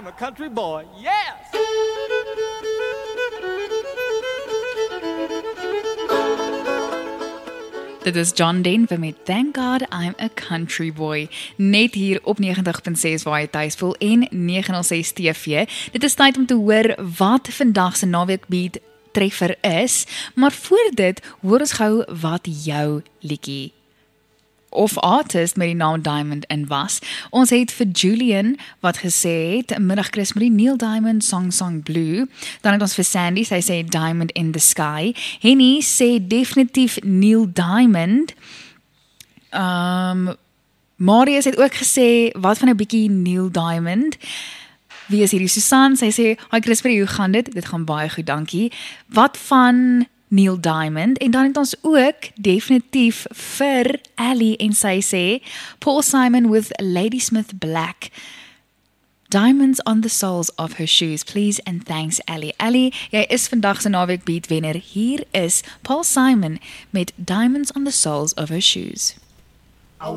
I'm a country boy, yes! Dit is John Denver met Thank God I'm a Country Boy. Net hier op 90.6 waar jy tuis voel en 906 TV. Dit is tyd om te hoor wat vandag se naweek beat treffer is, maar voor dit hoor ons gou wat jou liedjie of artist met die naam Diamond in was. Ons het vir Julian wat gesê het, middag Chris Marie, Neil Diamond, Song Blue. Dan het ons vir Sandy, sy sê Diamond in the Sky. Henny sê definitief Neil Diamond. Marius het ook gesê, wat van 'n bietjie Neil Diamond. Wie is hierdie? Susan, sy sê, hi Chris Marie, hoe gaan dit? Dit gaan baie goed, dankie. Wat van Neil Diamond, en dan het ons ook definitief vir Ellie, en sy sê, Paul Simon with Ladysmith Black, Diamonds on the soles of her shoes, please and thanks Ellie. Ellie, jy is vandag se naweek beat wenner. Hier is Paul Simon met Diamonds on the soles of her shoes.